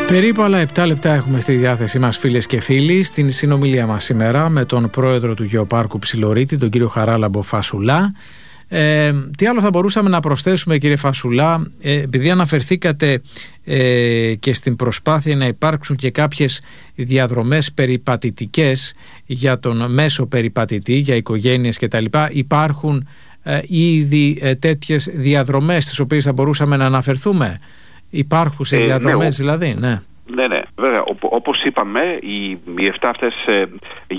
Περίπου άλλα 7 λεπτά έχουμε στη διάθεσή μας, φίλες και φίλοι, στην συνομιλία μας σήμερα με τον πρόεδρο του Γεωπάρκου Ψιλορίτη, τον κύριο Χαράλαμπο Φασουλά. Τι άλλο θα μπορούσαμε να προσθέσουμε, κύριε Φασουλά, επειδή αναφερθήκατε και στην προσπάθεια να υπάρξουν και κάποιες διαδρομές περιπατητικές για τον μέσο περιπατητή, για οικογένειες κτλ. Υπάρχουν ήδη τέτοιες διαδρομές τις οποίες θα μπορούσαμε να αναφερθούμε? Υπάρχουν σε διαδρομές δηλαδή? Ναι, βέβαια. Όπως είπαμε, οι 7 αυτές